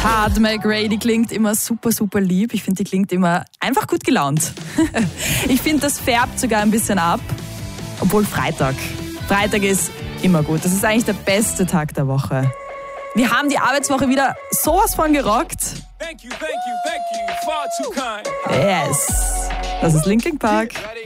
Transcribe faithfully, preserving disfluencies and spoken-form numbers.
Hard McRae, die klingt immer super, super lieb. Ich finde, die klingt immer einfach gut gelaunt. Ich finde, das färbt sogar ein bisschen ab. Obwohl Freitag. Freitag ist immer gut. Das ist eigentlich der beste Tag der Woche. Wir haben die Arbeitswoche wieder sowas von gerockt. Thank you, thank you, thank you. Far too kind. Yes. Das ist Linkin Park.